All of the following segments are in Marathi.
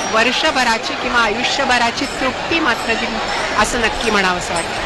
वर्षभराची किंवा आयुष्यभराची तृप्ती मात्र दिली असं नक्की म्हणावंसं वाटतं.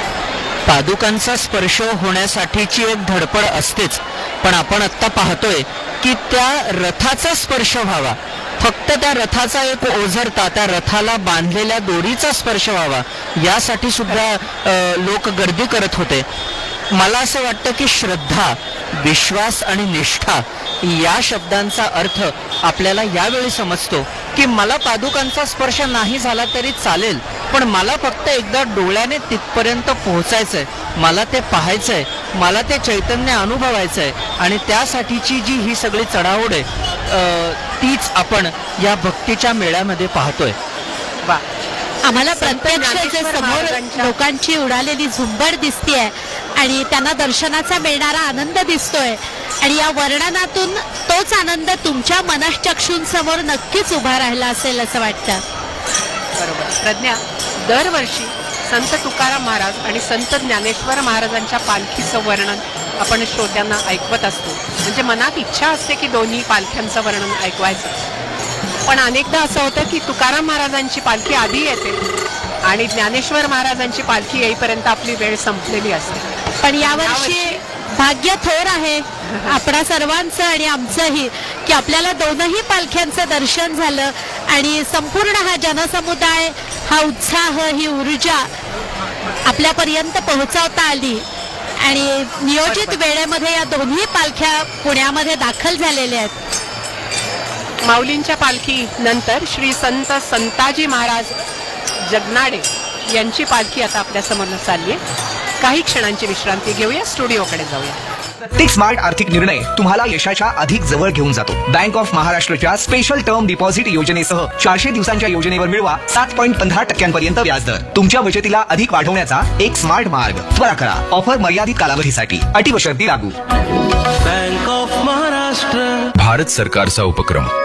पादुकांचा स्पर्श होण्यासाठीची एक धडपड असतेच, पण आपण आत्ता पाहतोय की त्या रथाचा स्पर्श व्हावा, फक्त त्या रथाचा एक ओझरता, त्या रथाला बांधलेल्या दोरीचा स्पर्श व्हावा, यासाठी सुद्धा लोक गर्दी करत होते. मला असं वाटतं की श्रद्धा, विश्वास आणि निष्ठा या शब्दांचा अर्थ आपल्याला यावेळी समजतो की मला पादुकांचा स्पर्श नाही झाला तरी चालेल, पण मला फक्त एकदा डोळ्याने तिथपर्यंत पोहोचायचंय, मला ते पाहायचंय, मला ते चैतन्य अनुभवायचंय, आणि त्यासाठीची जी ही सगळी चढाओढ आहे तीच आपण या भक्तीच्या मेळ्यामध्ये पाहतोय. वा, आम्हाला प्रत्यक्ष समोर लोकांची उडालेली झुंबड दिसतेय आणि त्यांना दर्शनाचा मिळणारा आनंद दिसतोय, आणि या वर्णनातून तोच आनंद तुमच्या मनःचक्षूंसमोर नक्कीच उभा राहिला असेल असं वाटतं. बरोबर. प्रज्ञा, दरवर्षी संत तुकाराम महाराज आणि संत ज्ञानेश्वर महाराजांच्या पालखीचं वर्णन आपण श्रोत्यांना ऐकवत असतो. म्हणजे मनात इच्छा असते की दोन्ही पालख्यांचं वर्णन ऐकवायचं, पण अनेकदा असं होतं की तुकाराम महाराजांची पालखी आधी येते आणि ज्ञानेश्वर महाराजांची पालखी येईपर्यंत आपली वेळ संपलेली असते. पण यावर्षी भाग्य थोर आहे आपणा सर्वांचं आणि आमचंही की आपल्याला दोनही पालख्यांचं दर्शन झालं आणि संपूर्ण हा जनसमुदाय, हा उत्साह, ही ऊर्जा आपल्यापर्यंत पोहोचवता आली आणि नियोजित वेळेमध्ये या दोन्ही पालख्या पुण्यामध्ये दाखल झालेल्या आहेत. माऊलींच्या पालखी नंतर श्री संत संताजी महाराज जगनाडे यांची पालखी आता आपल्या समोर चालली आहे. काही क्षणांची विश्रांती घेऊया, स्टुडिओकडे जाऊया. प्रत्येक स्मार्ट आर्थिक निर्णय तुम्हाला यशाच्या अधिक जवळ घेऊन जातो. बँक ऑफ महाराष्ट्रच्या स्पेशल टर्म डिपॉझिट योजनेसह 400 दिवसांच्या योजनेवर मिळवा 7.15% व्याजदर. तुमच्या बचतीला अधिक वाढवण्याचा एक स्मार्ट मार्ग. त्वरा करा. ऑफर मर्यादित कालावधीसाठी. अटी व शर्ती लागू. बँक ऑफ महाराष्ट्र, भारत सरकारचा उपक्रम.